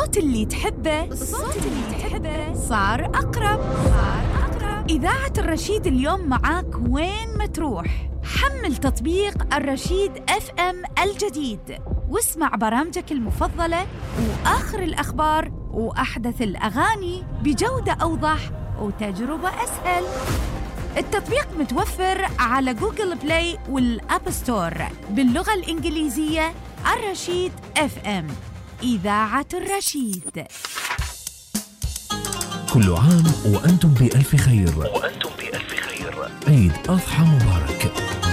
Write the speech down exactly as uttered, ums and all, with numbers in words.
الصوت اللي تحبه الصوت اللي تحبه صار أقرب صار أقرب إذاعة الرشيد اليوم معاك وين ما تروح. حمل تطبيق الرشيد اف ام الجديد واسمع برامجك المفضلة وآخر الأخبار وأحدث الأغاني بجودة أوضح وتجربة أسهل. التطبيق متوفر على جوجل بلاي والأب ستور باللغة الإنجليزية. الرشيد اف ام، إذاعة الرشيد. كل عام وأنتم بألف خير وأنتم بألف خير. عيد أضحى مبارك.